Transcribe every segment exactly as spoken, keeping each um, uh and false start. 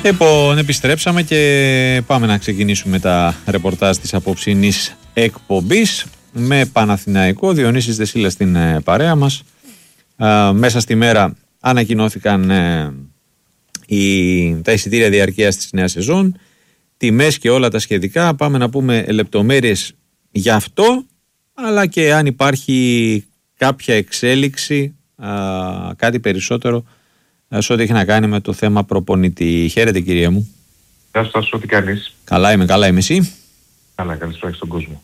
Λοιπόν, επιστρέψαμε και πάμε να ξεκινήσουμε τα ρεπορτάζ της απόψινής εκπομπής με Παναθηναϊκό. Διονύσης Δεσίλας στην ε, παρέα μας. Ε, μέσα στη μέρα ανακοινώθηκαν ε, οι, τα εισιτήρια διαρκείας της νέας σεζόν, τιμές και όλα τα σχετικά. Πάμε να πούμε λεπτομέρειες γι' αυτό, αλλά και αν υπάρχει κάποια εξέλιξη, ε, κάτι περισσότερο σε ό,τι έχει να κάνει με το θέμα προπονητή. Χαίρετε, κυρία μου. Γεια σου, Τάσο, τι κάνεις? Καλά είμαι, καλά είμαι, εσύ? Καλά, καλησπέρα στον κόσμο.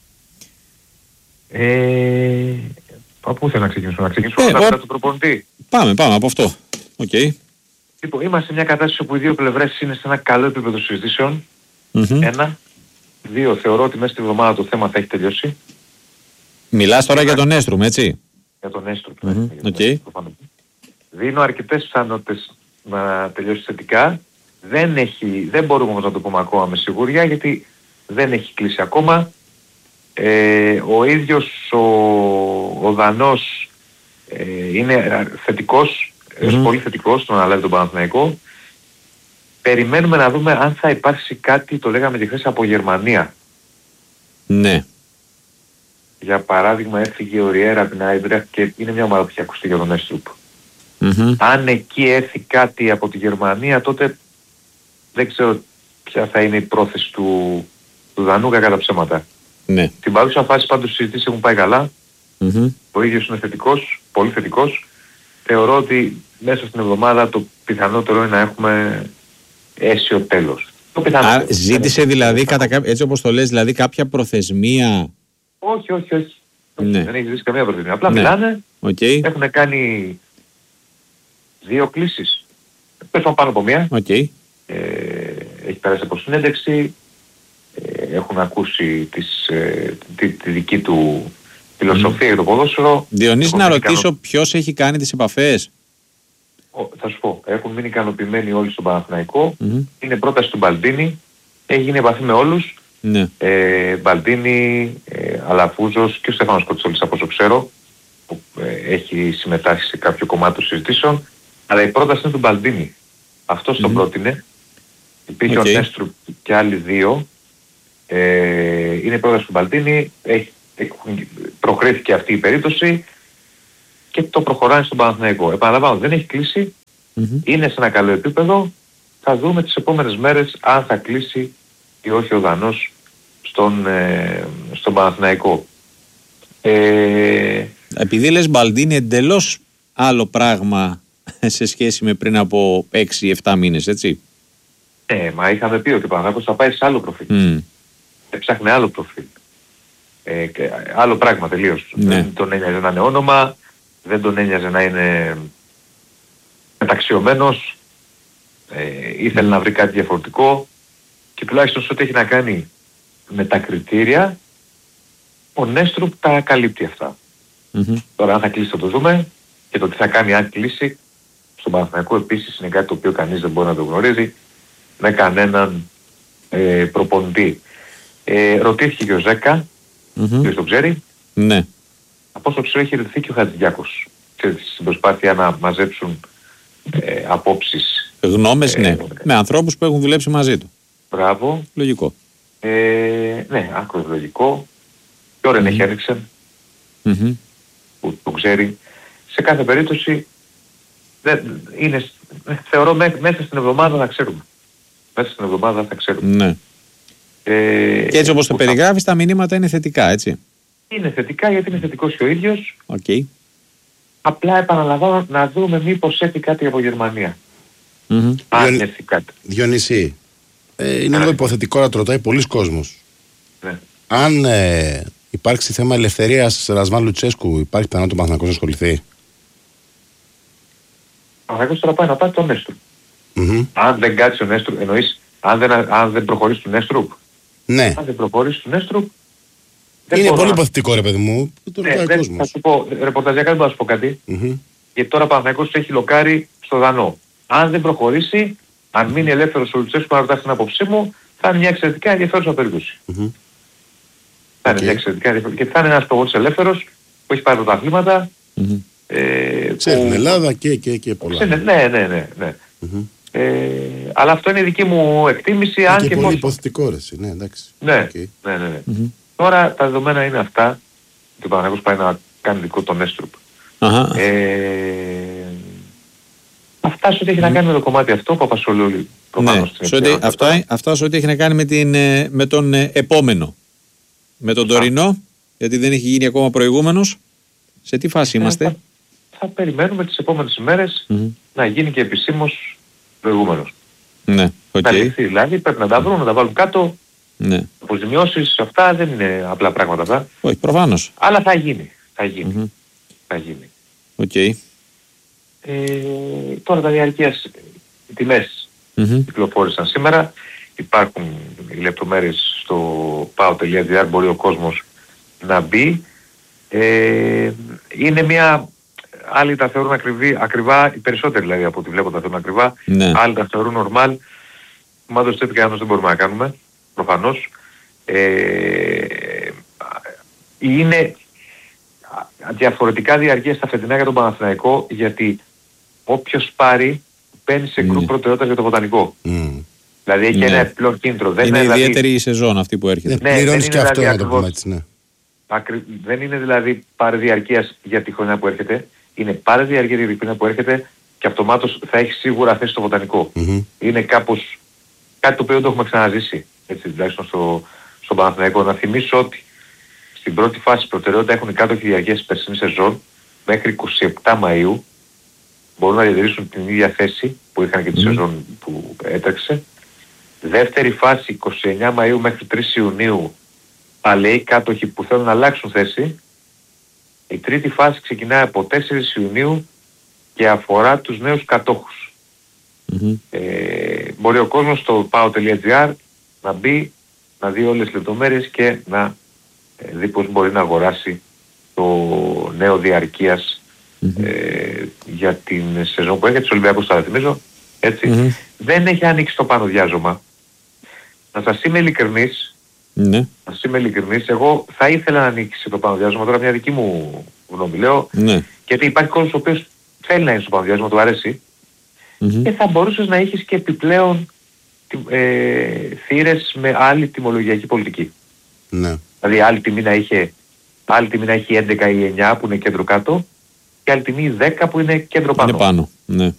Ε, από πού θέλω να ξεκινήσουμε, να ξεκινήσουμε ε, από τα ο... του προπονητή. Πάμε, πάμε από αυτό. Okay. Λοιπόν, είμαστε σε μια κατάσταση όπου οι δύο πλευρές είναι σε ένα καλό επίπεδο συζητήσεων. Mm-hmm. Ένα. Δύο, θεωρώ ότι μέσα στη εβδομάδα το θέμα θα έχει τελειώσει. Μιλάς τώρα για τον Έστρουμ, έτσι? Για τον Έστρουμ. Mm-hmm. Okay. Δίνω αρκετές πιθανότητες να τελειώσει θετικά. Δεν, έχει, δεν μπορούμε όμως να το πούμε ακόμα με σιγουριά, γιατί δεν έχει κλείσει ακόμα. Ε, ο ίδιος ο, ο Δανός ε, είναι θετικός, mm-hmm. πολύ θετικός στον αναλάβει τον Παναθηναϊκό. Περιμένουμε να δούμε αν θα υπάρξει κάτι, το λέγαμε και χθες, από Γερμανία. Ναι. Για παράδειγμα, έφυγε ο Ριέρα από την Άιντραχτ και είναι μια ομάδα που έχει ακουστεί για τον Έστρουπ. Mm-hmm. Αν εκεί έρθει κάτι από τη Γερμανία, τότε δεν ξέρω ποια θα είναι η πρόθεση του, του Δανούκα κατά ψέματα. Ναι. Στην παρούσα φάση πάντως οι συζητήσεις έχουν πάει καλά. Mm-hmm. Ο ίδιος είναι θετικός, πολύ θετικός. Θεωρώ ότι μέσα στην εβδομάδα το πιθανότερο είναι να έχουμε αίσιο τέλος. Το πιθανότερο. Α, ζήτησε δηλαδή, κατά, έτσι όπως το λες, δηλαδή κάποια προθεσμία? Όχι, όχι, όχι. Ναι. Δεν έχει ζήσει καμία προθεσμία. Απλά ναι. μιλάνε, okay. έχουν κάνει δύο κλήσεις. Πέσουν πάνω από μία. Okay. Ε, έχει περάσει από συνέντευξη. Ε, έχουν ακούσει τις, ε, τη, τη δική του φιλοσοφία για mm. το ποδόσφαιρο. Διονύση, να ρωτήσω ικανο... ποιος έχει κάνει τις επαφές? Ο, θα σου πω. Έχουν μείνει ικανοποιημένοι όλοι στον Παναθηναϊκό. Mm-hmm. Είναι πρόταση του Μπαλντίνη. Έχει γίνει επαφή με όλους. Ναι. Ε, Μπαλντίνη, ε, Αλαφούζος και ο Στέφανος Κοτσόλης, από όσο ξέρω, που ε, έχει συμμετάσχει σε κάποιο κομμάτι των συζητήσεων. Αλλά η πρόταση είναι του Μπαλντίνη. Αυτός mm-hmm. τον πρότεινε. Υπήρχε okay. ο Νέστρου και άλλοι δύο. Ε, είναι η πρόταση του Μπαλντίνη. Έχει, προκρίθηκε αυτή η περίπτωση και το προχωράει στον Παναθηναϊκό. Επαναλαμβάνω, δεν έχει κλείσει. Mm-hmm. Είναι σε ένα καλό επίπεδο. Θα δούμε τις επόμενες μέρες αν θα κλείσει ή όχι ο Δανός στον, ε, στον Παναθηναϊκό. Ε, Επειδή λες Μπαλντίνη, εντελώς άλλο πράγμα σε σχέση με πριν από έξι επτά μήνες, έτσι? Ναι, μα είχαμε πει ότι ο Παναθηναϊκός θα πάει σε άλλο προφίλ. Mm. Έψαχνε άλλο προφίλ. Ε, και άλλο πράγμα τελείως. Ναι. Δεν τον ένοιαζε να είναι όνομα, δεν τον ένοιαζε να είναι μεταξιωμένος, ε, ήθελε mm. να βρει κάτι διαφορετικό και τουλάχιστον σε ό,τι έχει να κάνει με τα κριτήρια, ο Νέστρουπ τα καλύπτει αυτά. Mm-hmm. Τώρα αν θα κλείσει θα το δούμε και το τι θα κάνει αν κλείσει στον Παναθηναϊκό επίσης είναι κάτι το οποίο κανείς δεν μπορεί να το γνωρίζει με κανέναν ε, προπονητή. Ε, ρωτήθηκε και ο Ζέκα, mm-hmm. ποιος το ξέρει. Ναι. Από όσο ξέρω έχει ρωτηθεί και ο Χατζηδιάκος στην προσπάθεια να μαζέψουν ε, απόψεις. Γνώμες, ε, ναι. Ε, με ανθρώπους που έχουν δουλέψει μαζί του. Μπράβο. Λογικό. Ε, ναι, άκρως λογικό. Και ώρα είναι Χένριξεν, mm-hmm. που το ξέρει. Σε κάθε περίπτωση δεν, είναι, θεωρώ μέ, μέσα στην εβδομάδα θα ξέρουμε. Μέσα στην εβδομάδα θα ξέρουμε. Ναι. Ε, και έτσι όπως το περιγράφεις, τα μηνύματα είναι θετικά, έτσι? Είναι θετικά γιατί είναι θετικός και ο ίδιος. Okay. Απλά επαναλαμβάνω να δούμε μήπως έρθει κάτι από Γερμανία. Mm-hmm. Αν Διον... έρθει κάτι. Διονύση, ε, είναι λίγο υποθετικό να το ρωτάει πολλοί κόσμος. Ναι. Αν ε, υπάρξει θέμα ελευθερίας Ρασβάν Λουτσέσκου, υπάρχει πιθανότητα ο Παναθηναϊκός να ασχοληθεί? Ο Παναθηναϊκός τώρα πάει να πάρει τον Νέστρουπ. Mm-hmm. Αν δεν κάτσει ο Νέστρουπ, εννοείς αν δεν, αν δεν προχωρήσει τον Νέστρουπ. Ναι. Αν δεν προχωρήσει τον Νέστρουπ. Είναι πολύ να... υποθετικό ρε παιδί μου. Το ναι, δεν, θα σου πω, ρεπορταζιακά δεν μπορώ να σου πω κάτι. Mm-hmm. Γιατί τώρα ο Παναθηναϊκός έχει λοκάρει στο Δανό. Αν δεν προχωρήσει, αν μείνει ελεύθερος ο Λουτσέσκου, που να ρωτάς την άποψή μου, θα είναι μια εξαιρετικά ενδιαφέρουσα περίπτωση. Mm-hmm. Θα είναι okay. μια εξαιρετικά ενδιαφέρουσα. Και θα είναι ένας προπονητής ελεύθερος που έχει πάρει πρωταθλήματα. Mm-hmm. Ε, σε την Ελλάδα και, και, και πολλά. Σε, ναι, ναι, ναι. ναι. Mm-hmm. Ε, Αλλά αυτό είναι η δική μου εκτίμηση. Αν και, και πολύ πώς... υποθετικό ρε, ναι, εντάξει. Ναι, okay. ναι, ναι. ναι. Mm-hmm. Τώρα τα δεδομένα είναι αυτά. Ότι ο Παναθηναϊκός πάει να κάνει δικό τον Έστρουπ. Uh-huh. Ε, αυτά σε ό,τι έχει mm. να κάνει με το κομμάτι αυτό που απασχολεί όλοι. Ναι, αυτά, αυτά σε ό,τι έχει να κάνει με, την, με τον επόμενο. Με τον τωρινό, γιατί δεν έχει γίνει ακόμα προηγούμενος. Σε τι φάση ε, είμαστε? Θα, θα περιμένουμε τις επόμενες ημέρες mm. να γίνει και επισήμως προηγούμενος. Ναι, οκ. Okay. Δηλαδή πρέπει να τα βρουν, να τα βάλουν κάτω. Ναι. Αποζημιώσεις, αυτά δεν είναι απλά πράγματα αυτά. Όχι, προφανώς. Αλλά θα γίνει. Θα γίνει. Mm-hmm. Θα γίνει. Οκ. Okay. Ε, τώρα τα διαρκείας τιμές mm-hmm. κυκλοφόρησαν σήμερα. Υπάρχουν οι λεπτομέρειες στο πάο τελεία τζι άρ, μπορεί ο κόσμος να μπει. Ε, είναι μια... Άλλοι τα θεωρούν ακριβή, ακριβά, οι περισσότεροι δηλαδή από ό,τι βλέπω τα θεωρούν ακριβά. Ναι. Άλλοι τα θεωρούν normal. Μάντως τέτοιο και δεν μπορούμε να κάνουμε. Προφανώς. Ε, είναι διαφορετικά διαρκεία στα φετινά για τον Παναθηναϊκό, γιατί όποιος πάρει παίρνει σε γκρουπ mm. προτεραιότητα για το βοτανικό. Mm. Δηλαδή έχει ναι. ένα επιπλέον κίνητρο. Δεν είναι είναι ιδιαίτερη δηλαδή... η σεζόν αυτή που έρχεται. Ναι, πληρώνεις και αυτό να το πούμε έτσι, ναι. Ακρι... Δεν είναι δηλαδή πάρε διαρκείας για τη χρονιά που έρχεται. Είναι πάρε διαρκεία για τη χρονιά που έρχεται και αυτομάτως θα έχει σίγουρα θέση στο βοτανικό. Mm-hmm. Είναι κάπως κάτι το οποίο δεν το έχουμε ξαναζήσει. Έτσι τουλάχιστον στο, στο Παναθηναϊκό. Να θυμίσω ότι στην πρώτη φάση προτεραιότητα έχουν οι κάτοχοι διαρκείας της περσινής σεζόν μέχρι εικοστή εβδόμη Μαΐου. Μπορούν να διατηρήσουν την ίδια θέση που είχαν και τη mm. σεζόν που έτρεξε. Δεύτερη φάση εικοστή ενάτη Μαΐου μέχρι τρεις Ιουνίου παλαιοί κάτοχοι που θέλουν να αλλάξουν θέση. Η τρίτη φάση ξεκινάει από τέσσερις Ιουνίου και αφορά τους νέους κατόχους. Mm-hmm. Ε, μπορεί ο κόσμος στο πάο τελεία τζι άρ να μπει, να δει όλες τις λεπτομέρειες και να ε, δει πώς μπορεί να αγοράσει το νέο διαρκείας mm-hmm. ε, για την σεζόν που έρχεται. Στους Ολυμπιακούς θα θυμίζω. Έτσι. Mm-hmm. Δεν έχει ανοίξει το πάνω διάζωμα. Να σας είμαι ειλικρινής, ναι. να σας είμαι ειλικρινής, εγώ θα ήθελα να ανοίξει το πάνω διάζωμα, τώρα μια δική μου γνώμη λέω, ναι. γιατί υπάρχει κόσμος ο οποίος θέλει να είναι στο πάνω διάζωμα, του αρέσει, mm-hmm. και θα μπορούσες να έχεις και επιπλέον ε, θύρες με άλλη τιμολογιακή πολιτική. Ναι. Δηλαδή άλλη τιμή να είχε, άλλη τιμή να έχει έντεκα ή εννιά που είναι κέντρο κάτω και άλλη τιμή δέκα που είναι κέντρο πάνω. Είναι πάνω, ναι.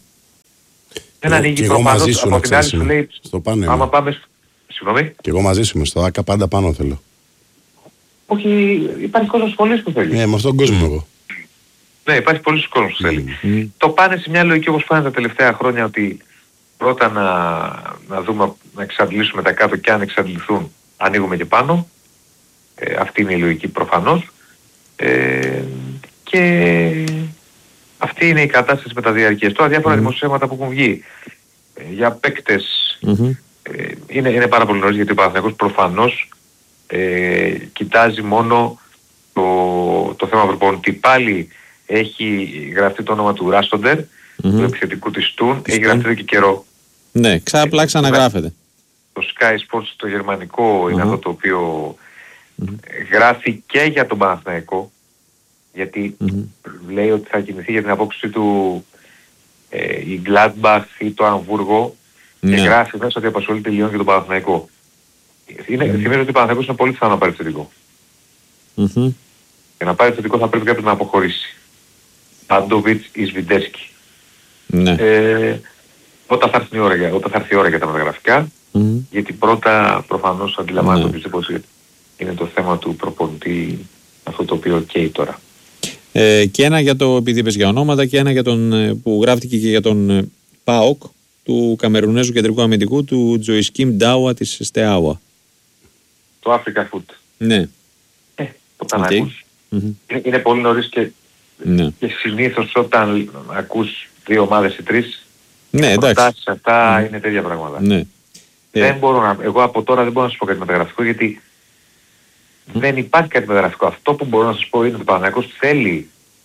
Δεν ανοίγει προφανώς, από την άλλη σου λέει, στο πάνω, άμα πάμε... Συγγνώμη. Και εγώ μαζί σου είμαι στο ΆΚΑ, πάντα πάνω θέλω. Όχι, υπάρχει κόσμος πολλής που θέλει. Ναι, με αυτόν τον κόσμο εγώ. Ναι, υπάρχει πολλής κόσμος που θέλει. Mm. Το πάνε σε μια λογική όπως πάνε τα τελευταία χρόνια, ότι πρώτα να, να δούμε, να εξαντλήσουμε τα κάτω και αν εξαντληθούν ανοίγουμε και πάνω. Ε, αυτή είναι η λογική προφανώς. Ε, και αυτή είναι η κατάσταση με τα διαρκείας. Τώρα διάφορα mm. δημοσιεύματα που έχουν βγει ε, για παίκτες. Mm-hmm. Ε, είναι, είναι πάρα πολύ νωρίς, γιατί ο Παναθηναϊκός προφανώς ε, κοιτάζει μόνο το, το θέμα προπονητή. Πάλι έχει γραφτεί το όνομα του Ράστοντερ, mm-hmm. του επιθετικού της Τουν, έχει γραφτεί εδώ και καιρό. Ναι, ξαπλά ξαναγράφεται. Το Sky Sports το γερμανικό mm-hmm. είναι αυτό το οποίο mm-hmm. γράφει και για τον Παναθηναϊκό, γιατί mm-hmm. λέει ότι θα κινηθεί για την απόκτηση του ε, η Gladbach ή το Αμβούργο. Και yeah. γράφει μέσα ότι απασχολείται Λιόν και τον Παναθηναϊκό. Είναι, mm. Θυμίζω ότι ο Παναθηναϊκός είναι πολύ πιθανό να πάρει θετικό. Mm-hmm. Για να πάρει θετικό θα πρέπει κάποιος να αποχωρήσει. Παντοβιτς ή Σβιντέσκι. Ναι. Ε, όταν, θα έρθει η ώρα, όταν θα έρθει η ώρα για τα μεταγραφικά, mm-hmm. γιατί πρώτα προφανώς αντιλαμβάνεται ότι mm. είναι το θέμα του προπονητή, αυτό το οποίο καίει τώρα. Ε, και ένα για το, επειδή είπες για ονόματα, και ένα για τον, που γράφτηκε και για τον ΠΑΟΚ, του Καμερουνέζου κεντρικού αμυντικού, του Τζοϊσκίμ Ντάουα της Στεάουα. Το Africa Foot. Ναι. Ε, όταν okay. ακούς. Mm-hmm. Είναι, είναι πολύ νωρίς και, ναι. και συνήθως όταν ακούς δύο ομάδες ή τρεις, ναι, εντάξει. Αυτά mm. είναι τέτοια πράγματα. Ναι. Δεν ε. μπορώ να, εγώ από τώρα δεν μπορώ να σας πω κάτι μεταγραφικό, γιατί mm. δεν υπάρχει κάτι μεταγραφικό. Αυτό που μπορώ να σας πω είναι ότι ο Παναθηναϊκός θέλει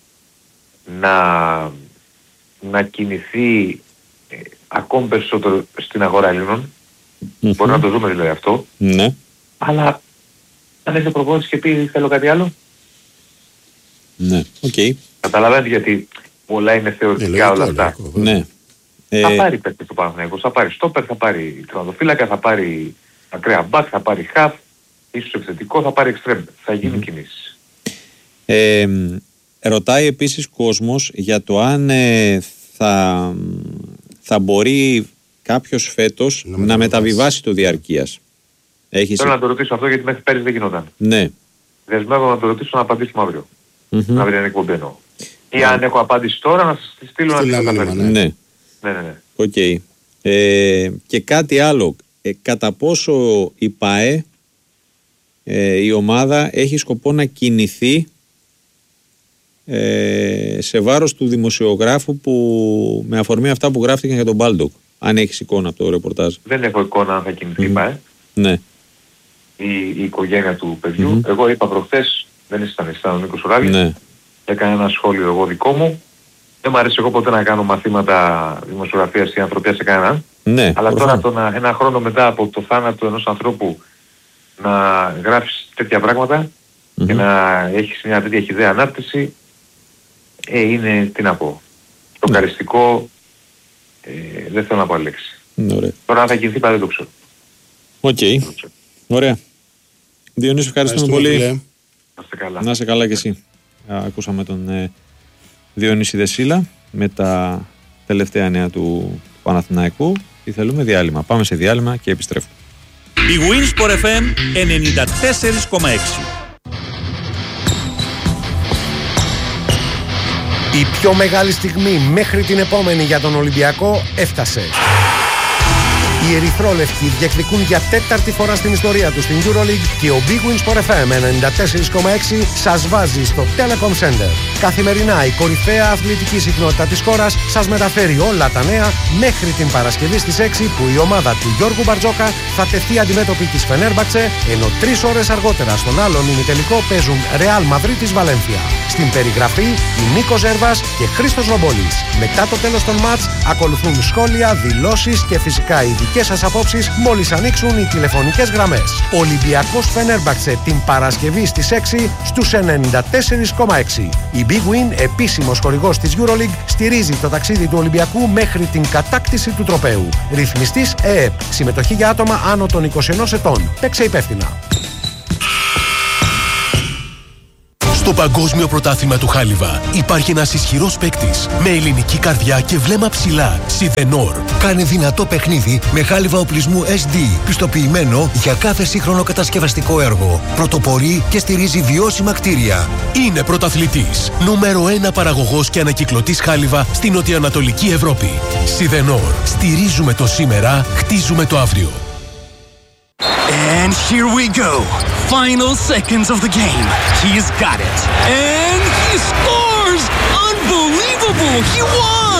να, να κινηθεί ε, ακόμη περισσότερο στην αγορά Ελλήνων. Mm-hmm. Μπορεί να το δούμε δηλαδή αυτό. Ναι. Αλλά αν έχετε προπόνηση και πει θέλω κάτι άλλο. Ναι, οκ. Okay. Καταλαβαίνετε γιατί πολλά είναι θεωρητικά όλα αυτά. Ναι. Ε... Θα πάρει παίκτη του Παναθηναϊκού, θα πάρει στόπερ, θα πάρει τερματοφύλακα, θα πάρει ακραία μπακ, θα πάρει χαφ, ίσως επιθετικό, θα πάρει εξτρέμ. Θα γίνει mm. κινήσεις. Ε, ρωτάει επίσης κόσμος για το αν ε, θα, θα μπορεί κάποιος φέτος να, να μεταβιβάσει το διαρκείας. Έχεις... Θέλω να το ρωτήσω αυτό γιατί μέχρι πέρυσι δεν γινόταν. Ναι. Δεσμεύω να το ρωτήσω να απαντήσουμε αύριο. Mm-hmm. Να βρει ένα εκπομπή εννοώ. Ή Yeah. αν έχω απάντηση τώρα να σας τη στείλω Στείλω να μήνυμα, την ναι. Ναι. Ναι, ναι, ναι. Οκ. Okay. Ε, και κάτι άλλο. Ε, κατά πόσο η ΠΑΕ, ε, η ομάδα, έχει σκοπό να κινηθεί ε, σε βάρος του δημοσιογράφου που με αφορμή αυτά που γράφτηκαν για τον Μπάλντοκ. Αν έχεις εικόνα από το ρεπορτάζ. Δεν έχω εικόνα αν θα κινηθεί mm-hmm. ΠΑΕ. Ναι. Η, η οικογένεια του παιδιού. Mm-hmm. Εγώ είπα προχθές, δεν ήσταν εσύ, ήταν ο Νίκος Ουράλης. Ναι. Έκανα ένα σχόλιο εγώ δικό μου. Δεν μου αρέσει εγώ ποτέ να κάνω μαθήματα δημοσιογραφίας ή ανθρωπίας σε κανέναν. Ναι, αλλά προφανώς. τώρα το να, ένα χρόνο μετά από το θάνατο ενός ανθρώπου να γράφεις τέτοια πράγματα mm-hmm. και να έχεις μια τέτοια χυδαία ανάρτηση, ε, είναι, τι να πω, σοκαριστικό, ε, δεν θέλω να πω άλλη λέξη. Ωραία. Τώρα αν θα κινηθεί πάλι δεν το ξέρω. Οκ. Okay. Ωραία. Διονύση, ευχαριστούμε πολύ. Να είστε καλά. Να είσαι καλά κι εσύ. Ακούσαμε τον ε, Διονύση Δεσίλα με τα τελευταία νέα του Παναθηναϊκού. Τι θέλουμε, διάλειμμα. Πάμε σε διάλειμμα και επιστρέφουμε. Η Winsport εφ εμ ενενήντα τέσσερα κόμμα έξι. Η πιο μεγάλη στιγμή μέχρι την επόμενη για τον Ολυμπιακό έφτασε. Οι ερυθρόλευκοι διεκδικούν για τέταρτη φορά στην ιστορία τους στην EuroLeague και ο Big Win Sport εφ εμ ενενήντα τέσσερα κόμμα έξι σας βάζει στο Telecom Center. Καθημερινά η κορυφαία αθλητική συχνότητα της χώρας σας μεταφέρει όλα τα νέα μέχρι την Παρασκευή στις έξι που η ομάδα του Γιώργου Μπαρτζόκα θα τεθεί αντιμέτωπη της Φενέρμπαξε, ενώ τρεις ώρες αργότερα στον άλλον ημιτελικό παίζουν Real Madrid Βαλένθια. Στην περιγραφή η Νίκος Ζέρβας και Χρήστος Ρομπόλης. Μετά το τέλος των μάτς ακολουθούν σχόλια, δηλώσεις και φυσικά ειδικές σας απόψεις μόλις ανοίξουν οι τηλεφωνικές γραμμές. Ολυμπιακός Φενέρμπαξε την Παρασκευή στις έξι στους ενενήντα τέσσερα κόμμα έξι. Η Big Win, επίσημος χορηγός της EuroLeague, στηρίζει το ταξίδι του Ολυμπιακού μέχρι την κατάκτηση του τροπαίου. Ρυθμιστής ΕΕΠ. Συμμετοχή για άτομα άνω των είκοσι ενός ετών. Παίξε υπεύθυνα. Στο Παγκόσμιο Πρωτάθλημα του Χάλιβα υπάρχει ένας ισχυρός παίκτης με ελληνική καρδιά και βλέμμα ψηλά. Σιδενόρ. Κάνει δυνατό παιχνίδι με χάλιβα οπλισμού ες ντι, πιστοποιημένο για κάθε σύγχρονο κατασκευαστικό έργο. Πρωτοπορεί και στηρίζει βιώσιμα κτίρια. Είναι πρωταθλητής. Νούμερο ένα παραγωγός και ανακυκλωτής χάλιβα στην νοτιοανατολική Ευρώπη. Σιδενόρ. Στηρίζουμε το σήμερα, χτίζουμε το αύριο. And here we go. Final seconds of the game. He's got it. And he scores! Unbelievable! He won!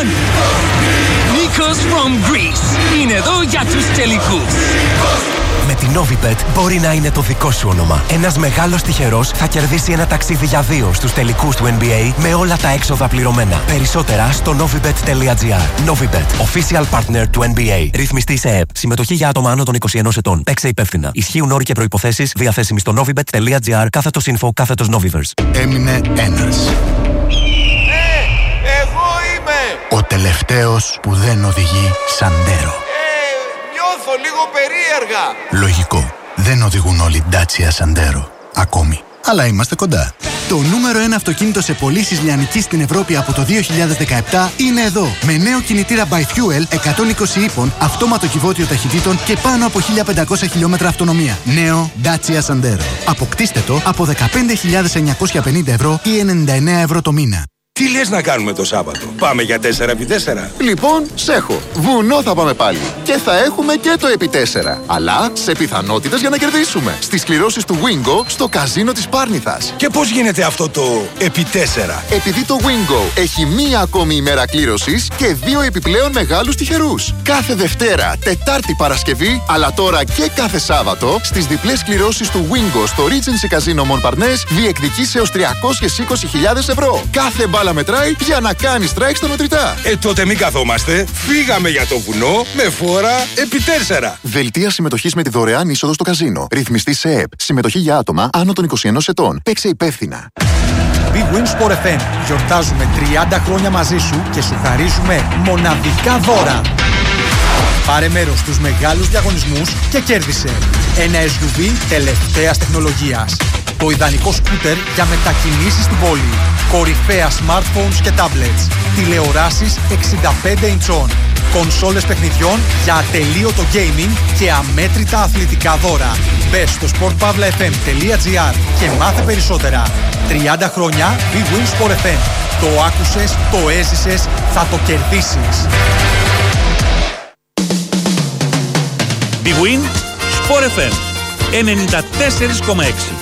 Nikos from Greece. Είναι εδώ για τους τελικούς. Με την Novibet μπορεί να είναι το δικό σου όνομα. Ένας μεγάλος τυχερός θα κερδίσει ένα ταξίδι για δύο στους τελικούς του N B A με όλα τα έξοδα πληρωμένα. Περισσότερα στο novibet τελεία gr. Novibet, official partner του N B A. Ρυθμιστής ΕΕΠ. Συμμετοχή για άτομα άνω των είκοσι ενός ετών. Παίξε υπεύθυνα. Ισχύουν όροι και προϋποθέσεις διαθέσιμοι στο novibet τελεία gr κάθετος info κάθετος Noviverse. Έμεινε ένας. Ναι, εγώ είμαι! Ο τελευταίος που δεν οδηγεί Σαντέρο. Νιώθω λίγο περίεργα. Λογικό. Δεν οδηγούν όλοι Dacia Sandero. Ακόμη. Αλλά είμαστε κοντά. Το νούμερο ένα αυτοκίνητο σε πωλήσεις λιανικής στην Ευρώπη από το δύο χιλιάδες δεκαεπτά είναι εδώ. Με νέο κινητήρα by Fuel εκατόν είκοσι ύπων, αυτόματο κυβότιο ταχυτήτων και πάνω από χίλια πεντακόσια χιλιόμετρα αυτονομία. Νέο Dacia Sandero. Αποκτήστε το από δεκαπέντε χιλιάδες εννιακόσια πενήντα ευρώ ή ενενήντα εννέα ευρώ το μήνα. Τι λες να κάνουμε το Σάββατο? Πάμε για τέσσερα επί τέσσερα. Λοιπόν, σέχω. Βουνό θα πάμε πάλι. Και θα έχουμε και το επί τέσσερα. Αλλά σε πιθανότητες για να κερδίσουμε. Στις κληρώσεις του Wingo στο καζίνο της Πάρνηθας. Και πώς γίνεται αυτό το επί τέσσερα? Επειδή το Wingo έχει μία ακόμη ημέρα κλήρωσης και δύο επιπλέον μεγάλους τυχερούς. Κάθε Δευτέρα, Τετάρτη, Παρασκευή, αλλά τώρα και κάθε Σάββατο, στις διπλές κληρώσεις του Wingo στο Regency Casino Montparnasse διεκδικείς έως τριακόσιες είκοσι χιλιάδες ευρώ. Κάθε μπάλα μετράει για να κάνει strike στα μετρητά. Ε, τότε μην καθόμαστε. Φύγαμε για το βουνό με φόρα επί τέσσερα. Δελτία συμμετοχής με τη δωρεάν είσοδο στο καζίνο. Ρυθμιστή ΣΕΕΠ. Συμμετοχή για άτομα άνω των είκοσι ενός ετών. Παίξε υπεύθυνα. Big Win Sport εφ εμ. Γιορτάζουμε τριάντα χρόνια μαζί σου και σου χαρίζουμε μοναδικά δώρα. Πάρε μέρος στους μεγάλους διαγωνισμούς και κέρδισε ένα ες γιου βι τελευταίας τεχνολογίας. Το ιδανικό σκούτερ για μετακινήσεις στην πόλη. Κορυφαία smartphones και tablets. Τηλεοράσεις εξήντα πέντε ιντσών. Κονσόλες παιχνιδιών για ατελείωτο gaming και αμέτρητα αθλητικά δώρα. Μπες στο σπορτ παύλα εφ εμ τελεία τζι άρ και μάθε περισσότερα. τριάντα χρόνια Big Win Sport εφ εμ. Το άκουσες, το έζησες, θα το κερδίσεις. Big Win Sport εφ εμ ενενήντα τέσσερα κόμμα έξι.